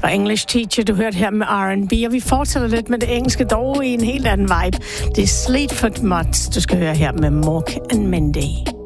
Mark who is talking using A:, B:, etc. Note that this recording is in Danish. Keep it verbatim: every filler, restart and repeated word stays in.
A: Og English Teacher, du hørte her med R and B, og vi fortsætter lidt med det engelske, dog i en helt anden vibe. Det er Sleaford Mods, du skal høre her med Mork and Mindy.